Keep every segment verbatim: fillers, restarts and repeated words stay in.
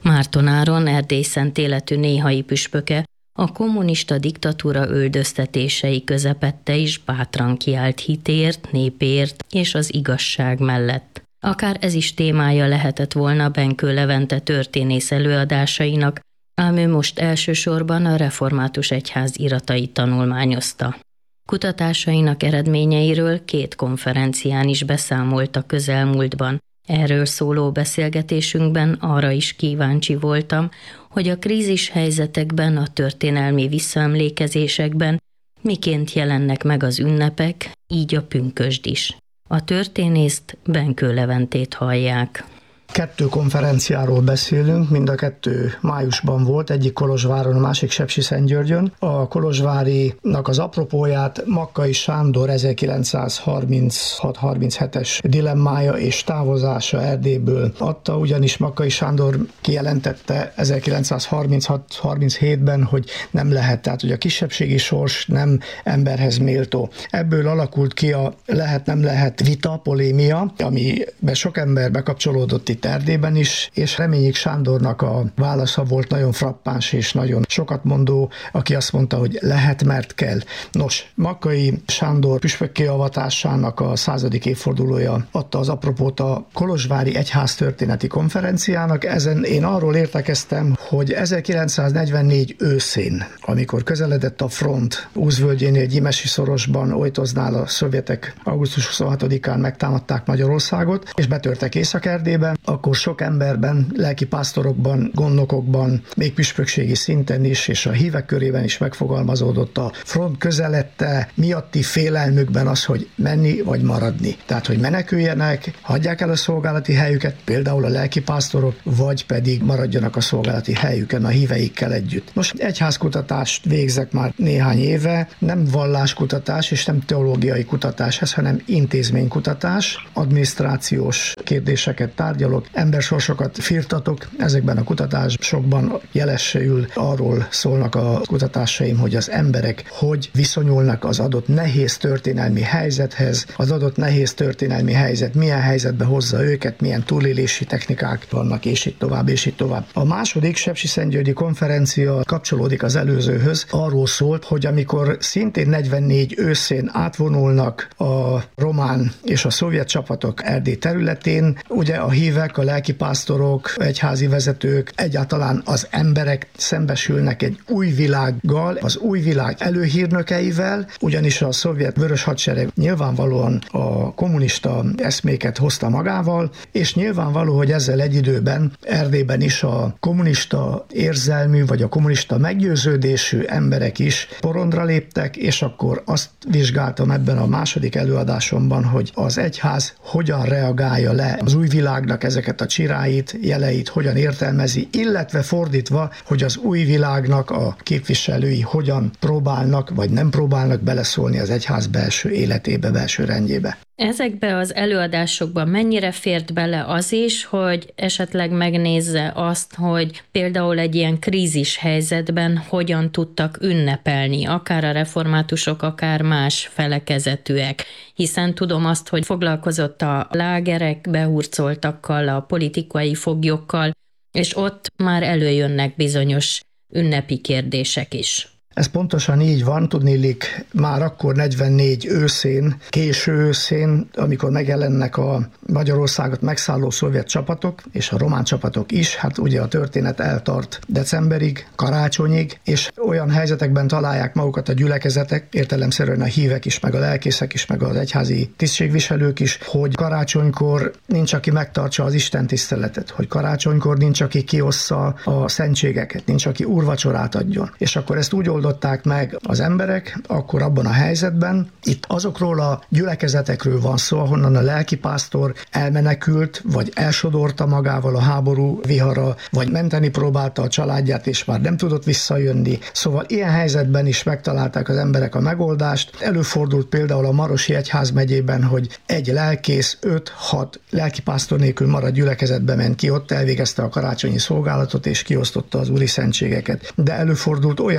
Márton Áron, Erdély szent életű néhai püspöke, a kommunista diktatúra üldöztetései közepette is bátran kiállt hitért, népért és az igazság mellett. Akár ez is témája lehetett volna Benkő Levente történész előadásainak, ám ő most elsősorban a református egyház iratait tanulmányozta. Kutatásainak eredményeiről két konferencián is beszámolt a közelmúltban. Erről szóló beszélgetésünkben arra is kíváncsi voltam, hogy a krízis helyzetekben, a történelmi visszaemlékezésekben miként jelennek meg az ünnepek, így a pünkösd is. A történészt, Benkő Leventét hallják. Kettő konferenciáról beszélünk, mind a kettő májusban volt, egyik Kolozsváron, a másik Sepsiszentgyörgyön. A kolozsvárinak az apropóját Makkai Sándor ezerkilencszázharminchat harminchetes dilemmája és távozása Erdélyből adta, ugyanis Makkai Sándor kijelentette ezerkilencszázharminchat harminchétben, hogy nem lehet, tehát hogy a kisebbségi sors nem emberhez méltó. Ebből alakult ki a lehet-nem lehet vita, polémia, amiben sok ember bekapcsolódott itt Erdélyben is, és Reményik Sándornak a válasza volt nagyon frappáns és nagyon sokat mondó, aki azt mondta, hogy lehet, mert kell. Nos, Makkai Sándor püspökké avatásának a századik évfordulója adta az apropót a Kolozsvári Egyháztörténeti Konferenciának. Ezen én arról értekeztem, hogy ezerkilencszáznegyvennégy őszén, amikor közeledett a front Úszvölgyénél, Gyimesi szorosban, Ojtoznál a szovjetek augusztus huszonhatodikán megtámadták Magyarországot, és betörtek Észak-Erdélyben, akkor sok emberben, lelkipásztorokban, gondnokokban, még püspökségi szinten is, és a hívek körében is megfogalmazódott a front közelette miatti félelmükben az, hogy menni vagy maradni. Tehát, hogy meneküljenek, hagyják el a szolgálati helyüket, például a lelkipásztorok, vagy pedig maradjanak a szolgálati helyüken a híveikkel együtt. Most egyházkutatást végzek már néhány éve, nem valláskutatás és nem teológiai kutatás ez, hanem intézménykutatás, adminisztrációs kérdéseket tárgyalok, embersorsokat firtatok, ezekben a kutatásokban jelesül arról szólnak a kutatásaim, hogy az emberek hogy viszonyulnak az adott nehéz történelmi helyzethez, az adott nehéz történelmi helyzet milyen helyzetbe hozza őket, milyen túlélési technikák vannak, és itt tovább, és itt tovább. A második Sepsiszentgyörgyi konferencia kapcsolódik az előzőhöz, arról szólt, hogy amikor szintén negyvennégy őszén átvonulnak a román és a szovjet csapatok Erdély területén, ugye a hívek, a lelkipásztorok, egyházi vezetők, egyáltalán az emberek szembesülnek egy új világgal, az új világ előhírnökeivel, ugyanis a szovjet vörös hadsereg nyilvánvalóan a kommunista eszméket hozta magával, és nyilvánvaló, hogy ezzel egy időben Erdélyben is a kommunista érzelmű, vagy a kommunista meggyőződésű emberek is porondra léptek, és akkor azt vizsgáltam ebben a második előadásomban, hogy az egyház hogyan reagálja le az új világnak ezeket a csiráit, jeleit, hogyan értelmezi, illetve fordítva, hogy az új világnak a képviselői hogyan próbálnak, vagy nem próbálnak beleszólni az egyház belső életébe, belső rendjébe. Ezekbe az előadásokban mennyire fért bele az is, hogy esetleg megnézze azt, hogy például egy ilyen krízis helyzetben hogyan tudtak ünnepelni, akár a reformátusok, akár más felekezetűek, hiszen tudom azt, hogy foglalkozott a lágerek behurcoltakkal, a politikai foglyokkal, és ott már előjönnek bizonyos ünnepi kérdések is. Ez pontosan így van, tudniillik már akkor negyvennégy őszén, késő őszén, amikor megjelennek a Magyarországot megszálló szovjet csapatok, és a román csapatok is, hát ugye a történet eltart decemberig, karácsonyig, és olyan helyzetekben találják magukat a gyülekezetek, értelemszerűen a hívek is, meg a lelkészek is, meg az egyházi tisztségviselők is, hogy karácsonykor nincs, aki megtartsa az Isten tiszteletet, hogy karácsonykor nincs, aki kiossza a szentségeket, nincs, aki úrvacsorát adjon. És akkor ezt úgy oldották meg az emberek, akkor abban a helyzetben, itt azokról a gyülekezetekről van szó, ahonnan a lelkipásztor elmenekült, vagy elsodorta magával a háború vihara, vagy menteni próbálta a családját, és már nem tudott visszajönni. Szóval ilyen helyzetben is megtalálták az emberek a megoldást. Előfordult például a Marosi Egyházmegyében, hogy egy lelkész öt-hat lelkipásztor nélkül maradt gyülekezetbe ment ki, ott elvégezte a karácsonyi szolgálatot, és kiosztotta az úri szentségeket. De előfordult olyan is, hogy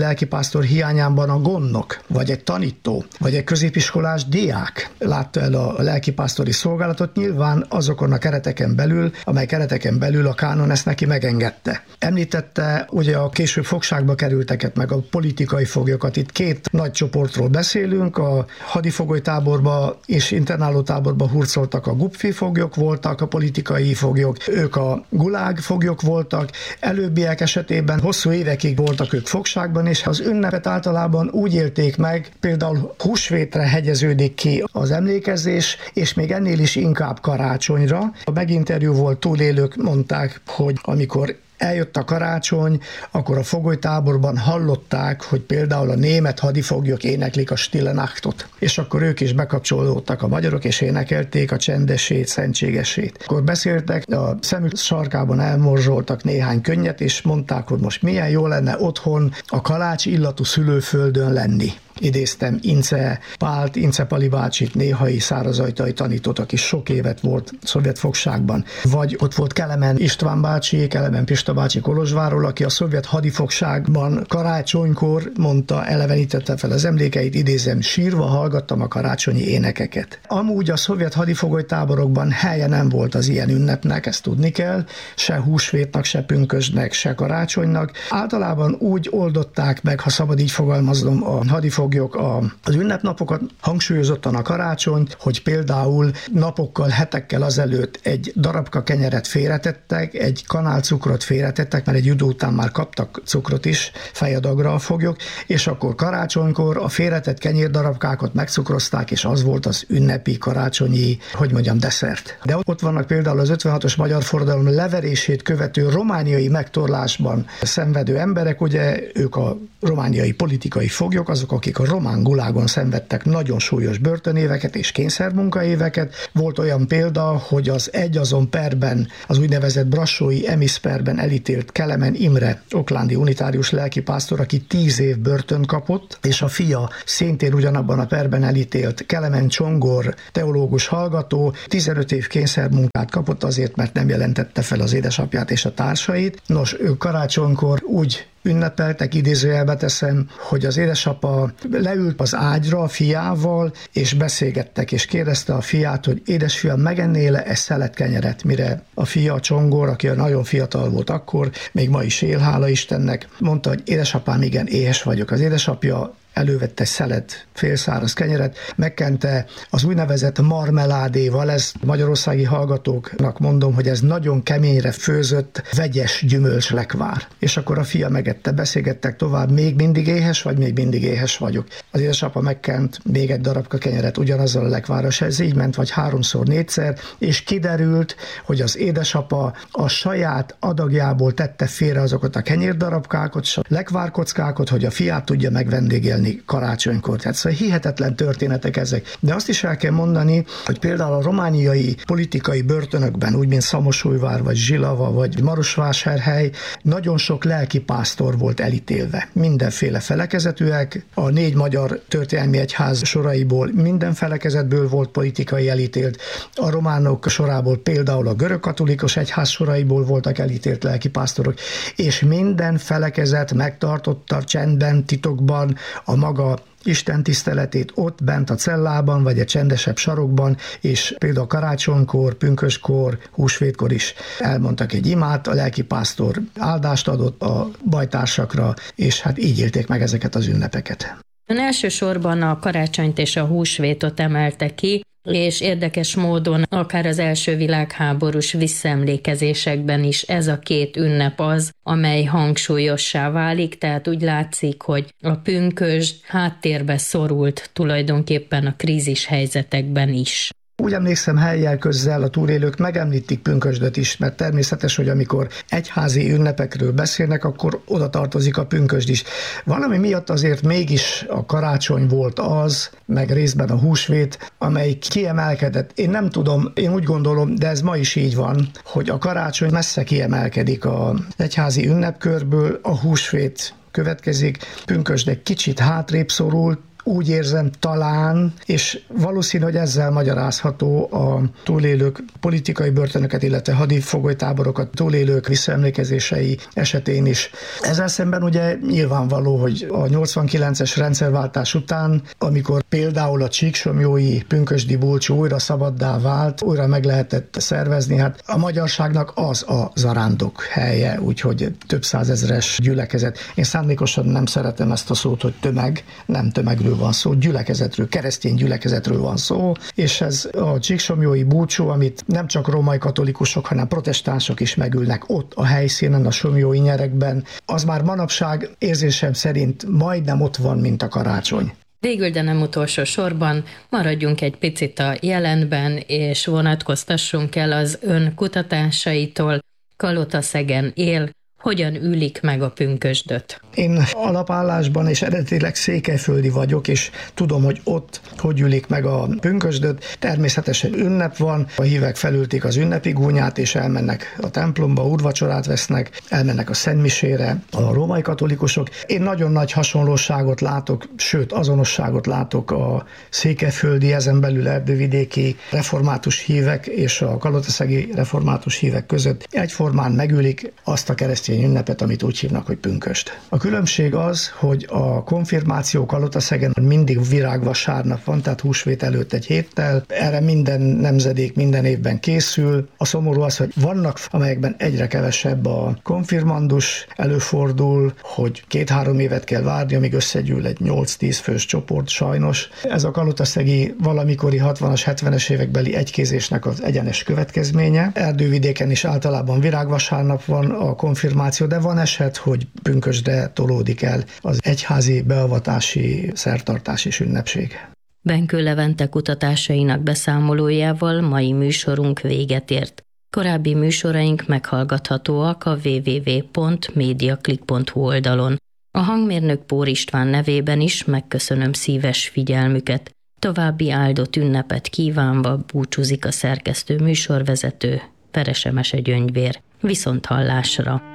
lelkipásztor hiányában a gondnok, vagy egy tanító, vagy egy középiskolás diák látta el a lelkipásztori szolgálatot, nyilván azokon a kereteken belül, amely kereteken belül a kánon ezt neki megengedte. Említette ugye a később fogságba kerülteket, meg a politikai foglyokat. Itt két nagy csoportról beszélünk, a hadifogolytáborba és internálótáborba hurcoltak a gupfi foglyok voltak, a politikai foglyok, ők a gulág foglyok voltak, előbbiek esetében hosszú évekig voltak ők fogságban, és az ünnepet általában úgy élték meg, például húsvétre hegyeződik ki az emlékezés, és még ennél is inkább karácsonyra. A meginterjú volt túlélők, mondták, hogy amikor eljött a karácsony, akkor a fogolytáborban hallották, hogy például a német hadifoglyok éneklik a Stille Nachtot, és akkor ők is bekapcsolódtak a magyarok, és énekelték a csendesét, szentségesét. Akkor beszéltek, a szemük sarkában elmorzsoltak néhány könnyet, és mondták, hogy most milyen jó lenne otthon a kalács illatú szülőföldön lenni. Idéztem Ince Pált, Ince Pali bácsit, néhai szárazajtai tanítót, aki sok évet volt szovjet fogságban. Vagy ott volt Kelemen István bácsi, Kelemen Pista bácsi Kolozsvárról, aki a szovjet hadifogságban karácsonykor mondta, elevenítette fel az emlékeit, idézem, sírva hallgattam a karácsonyi énekeket. Amúgy a szovjet hadifogolytáborokban helye nem volt az ilyen ünnepnek, ezt tudni kell, se húsvétnak, se pünkösdnek, se karácsonynak. Általában úgy oldották meg, ha szabad így fogalmaznom, a hadifoglyok az ünnepnapokat, hangsúlyozottan a karácsonyt, hogy például napokkal, hetekkel azelőtt egy darabka kenyeret félretettek, egy kanál cukrot félretettek, mert egy idő után már kaptak cukrot is fejadagra a foglyok, és akkor karácsonykor a félretett kenyérdarabkákat megcukrozták, és az volt az ünnepi karácsonyi, hogy mondjam, desszert. De ott vannak például az ötvenhatos magyar forradalom leverését követő romániai megtorlásban szenvedő emberek, ugye ők a romániai politikai foglyok, azok, akik a román gulágon szenvedtek nagyon súlyos börtönéveket és kényszermunkaéveket. Volt olyan példa, hogy az egyazon perben, az úgynevezett brassói Emis perben elítélt Kelemen Imre, oklándi unitárius lelkipásztor, aki tíz év börtön kapott, és a fia szintén ugyanabban a perben elítélt Kelemen Csongor, teológus hallgató, tizenöt év kényszermunkát kapott azért, mert nem jelentette fel az édesapját és a társait. Nos, ők karácsonykor úgy ünnepeltek, idézőjelbe teszem, hogy az édesapa leült az ágyra a fiával, és beszélgettek, és kérdezte a fiát, hogy édesfiam, megennél egy szelet kenyeret, mire a fia, a Csongor, aki nagyon fiatal volt akkor, még ma is él, hála Istennek, mondta, hogy édesapám, igen, éhes vagyok. Az édesapja elővette egy szelet félszáraz kenyeret, megkente az úgynevezett marmeládéval, ez magyarországi hallgatóknak mondom, hogy ez nagyon keményre főzött, vegyes gyümölcslekvár. És akkor a fia megette, beszélgettek tovább, még mindig éhes vagy, még mindig éhes vagyok. Az édesapa megkent még egy darabka kenyeret ugyanazzal a lekvárral, és ez így ment, vagy háromszor, négyszer, és kiderült, hogy az édesapa a saját adagjából tette félre azokat a kenyérdarabkákat, és a lekvárkockákat, hogy a fiát tudja megvendégelni karácsonykor. Tehát szóval hihetetlen történetek ezek. De azt is el kell mondani, hogy például a romániai politikai börtönökben, úgy mint Szamosújvár, vagy Zsilava, vagy Marosvásárhely, nagyon sok lelkipásztor volt elítélve. Mindenféle felekezetűek, a négy magyar történelmi egyház soraiból minden felekezetből volt politikai elítélt, a románok sorából például a görögkatolikus egyház soraiból voltak elítélt lelkipásztorok, és minden felekezet megtartotta csendben, titokban a maga Isten tiszteletét ott bent a cellában, vagy egy csendesebb sarokban, és például karácsonykor, pünkösdkor, húsvétkor is elmondtak egy imát, a lelkipásztor áldást adott a bajtársakra, és hát így élték meg ezeket az ünnepeket. Ön elsősorban a karácsonyt és a húsvétot emelte ki, és érdekes módon akár az első világháborús visszaemlékezésekben is ez a két ünnep az, amely hangsúlyossá válik, tehát úgy látszik, hogy a pünkösd háttérbe szorult tulajdonképpen a krízis helyzetekben is. Úgy emlékszem, helyjel közzel a túlélők megemlítik pünkösdöt is, mert természetes, hogy amikor egyházi ünnepekről beszélnek, akkor oda tartozik a pünkösd is. Valami miatt azért mégis a karácsony volt az, meg részben a húsvét, amely kiemelkedett. Én nem tudom, én úgy gondolom, de ez ma is így van, hogy a karácsony messze kiemelkedik az egyházi ünnepkörből, a húsvét következik, pünkösd egy kicsit hátrébb szorult, úgy érzem talán, és valószínű, hogy ezzel magyarázható a túlélők politikai börtönöket, illetve hadifogolytáborokat túlélők visszaemlékezései esetén is. Ezzel szemben ugye nyilvánvaló, hogy a nyolcvankilences rendszerváltás után, amikor például a csíksomlyói pünkösdi bulcsú újra szabaddá vált, újra meg lehetett szervezni, hát a magyarságnak az a zarándok helye, úgyhogy több százezres gyülekezet. Én szándékosan nem szeretem ezt a szót, hogy tömeg, nem tömegről van szó, gyülekezetről, keresztény gyülekezetről van szó, és ez a csíksomlyói búcsú, amit nem csak római katolikusok, hanem protestánsok is megülnek ott a helyszínen, a somlyói nyerekben, az már manapság érzésem szerint majdnem ott van, mint a karácsony. Végül, de nem utolsó sorban, maradjunk egy picit a jelenben, és vonatkoztassunk el az ön kutatásaitól. Kalotaszegen él, hogyan ülik meg a pünkösdöt? Én alapállásban és eredetileg székelyföldi vagyok, és tudom, hogy ott hogy ülik meg a pünkösdöt. Természetesen ünnep van, a hívek felülték az ünnepi gúnyát, és elmennek a templomba, úrvacsorát vesznek, elmennek a szentmisére a római katolikusok. Én nagyon nagy hasonlóságot látok, sőt azonosságot látok a székelyföldi, ezen belül erdővidéki református hívek és a kalotaszegi református hívek között. Egyformán megülik azt a keresztény ünnepet, amit úgy hívnak, hogy pünkösd. A különbség az, hogy a konfirmáció Kalotaszegen mindig virágvasárnap van, tehát húsvét előtt egy héttel. Erre minden nemzedék minden évben készül. A szomorú az, hogy vannak, amelyekben egyre kevesebb a konfirmandus, előfordul, hogy két-három évet kell várni, amíg összegyűl egy nyolc-tíz fős csoport, sajnos. Ez a kalotaszegi valamikori hatvanas, hetvenes évekbeli egykézésnek az egyenes következménye. Erdővidéken is általában virágvasárnap van a konfirmáció, de van eset, hogy pünkösdre tolódik el az egyházi beavatási, szertartás és ünnepség. Benkő Levente kutatásainak beszámolójával mai műsorunk véget ért. Korábbi műsoraink meghallgathatóak a double-u double-u double-u pont mediaclick pont hu oldalon. A hangmérnök Pór István nevében is megköszönöm szíves figyelmüket. További áldott ünnepet kívánva búcsúzik a szerkesztő műsorvezető, Veresemese Gyöngyvér. Viszont hallásra!